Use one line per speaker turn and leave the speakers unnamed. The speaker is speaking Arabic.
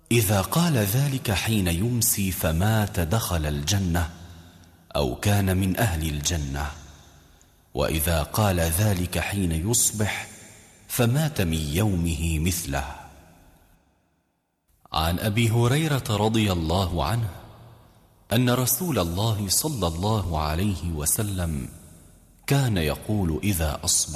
إذا قال ذلك حين يمسي فمات دخل الجنة أو كان من أهل الجنة، وإذا قال ذلك حين يصبح فمات من يومه مثله. عن أبي هريرة رضي الله عنه أن رسول الله صلى الله عليه وسلم كان يقول إذا أصبح: